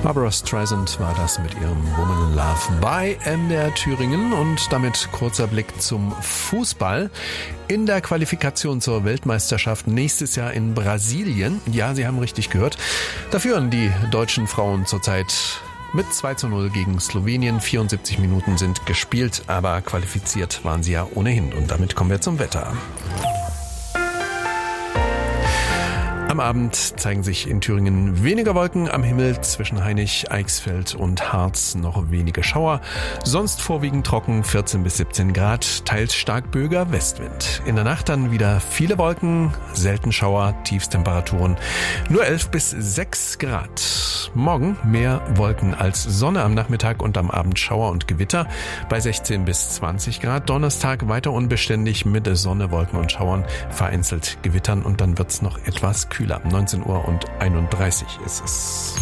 Barbara Streisand war das mit ihrem Woman in Love bei MDR Thüringen und damit kurzer Blick zum Fußball. In der Qualifikation zur Weltmeisterschaft nächstes Jahr in Brasilien, ja, Sie haben richtig gehört, da führen die deutschen Frauen zurzeit mit 2:0 gegen Slowenien. 74 Minuten sind gespielt, aber qualifiziert waren sie ja ohnehin. Und damit kommen wir zum Wetter. Am Abend zeigen sich in Thüringen weniger Wolken am Himmel, zwischen Hainich, Eichsfeld und Harz noch wenige Schauer. Sonst vorwiegend trocken, 14 bis 17 Grad, teils stark böiger Westwind. In der Nacht dann wieder viele Wolken, selten Schauer, Tiefstemperaturen nur 11 bis 6 Grad. Morgen mehr Wolken als Sonne, am Nachmittag und am Abend Schauer und Gewitter bei 16 bis 20 Grad. Donnerstag weiter unbeständig mit Sonne, Wolken und Schauern, vereinzelt Gewittern und dann wird's noch etwas kühler. 19 Uhr und 31 ist es.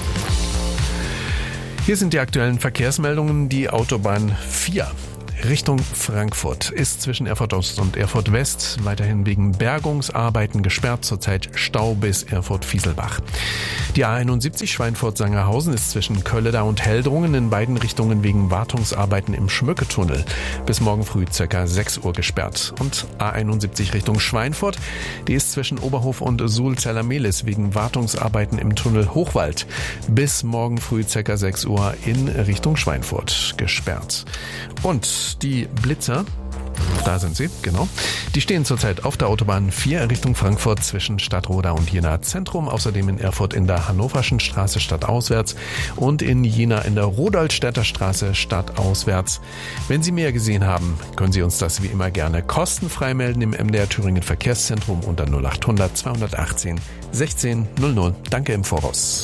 Hier sind die aktuellen Verkehrsmeldungen. Die Autobahn 4 Richtung Frankfurt ist zwischen Erfurt Ost und Erfurt West weiterhin wegen Bergungsarbeiten gesperrt, zurzeit Stau bis Erfurt-Fieselbach. Die A71 Schweinfurt-Sangerhausen ist zwischen Kölleda und Heldrungen in beiden Richtungen wegen Wartungsarbeiten im Schmücketunnel bis morgen früh ca. 6 Uhr gesperrt. Und A71 Richtung Schweinfurt, die ist zwischen Oberhof und Sulzeller-Mehlis wegen Wartungsarbeiten im Tunnel Hochwald bis morgen früh ca. 6 Uhr in Richtung Schweinfurt gesperrt. Und die Blitzer, da sind sie, genau, die stehen zurzeit auf der Autobahn 4 Richtung Frankfurt zwischen Stadtroda und Jena Zentrum, außerdem in Erfurt in der Hannoverschen Straße stadtauswärts und in Jena in der Rudolstädter Straße stadtauswärts. Wenn Sie mehr gesehen haben, können Sie uns das wie immer gerne kostenfrei melden im MDR Thüringen Verkehrszentrum unter 0800 218 16 00. Danke im Voraus.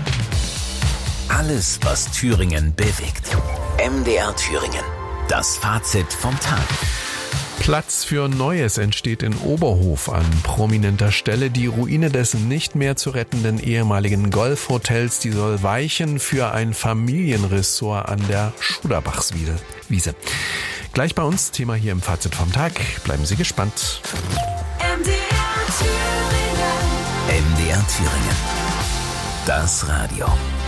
Alles, was Thüringen bewegt. MDR Thüringen. Das Fazit vom Tag. Platz für Neues entsteht in Oberhof an prominenter Stelle. Die Ruine des nicht mehr zu rettenden ehemaligen Golfhotels, die soll weichen für ein Familienressort an der Schuderbachswiese. Gleich bei uns, Thema hier im Fazit vom Tag. Bleiben Sie gespannt. MDR Thüringen. Das Radio.